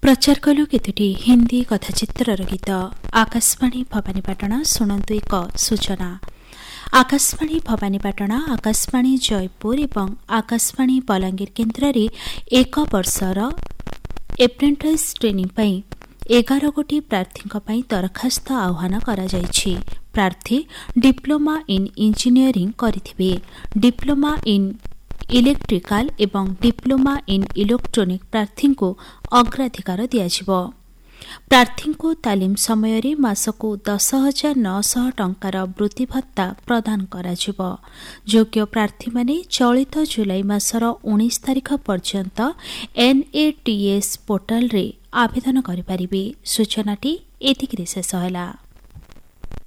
प्रचार कलु केतोटी हिंदी कथाचित्रर गीत। आकाशवाणी भवानीपाटना शुणु एक सूचना। आकाशवाणी भवानीपाटना, आकाशवाणी जयपुर एवं आकाशवाणी बलांगीर केन्द्र रे 1 वर्षर एप्रेंटिस ट्रेनिंग पई 11 गोटी प्रार्थी दरखास्त आह्वान करा जायछि। प्रार्थी diploma in engineering करिथिबे, diploma in electrical एवं डिप्लोमा इन इलेक्ट्रोनिक प्रार्थी को अग्राधिकार दियाजिबो। प्रार्थी को तालीम समय रे मासको 10,900 टंकार वृत्ति भत्ता प्रदान कराजिबो। योग्य प्रार्थी माने चलित जुलाई मासर 19 तारिख पर्यंत NATS पोर्टल रे आवेदन करि परिबे। सूचनाटी एतिकरे शेष होला।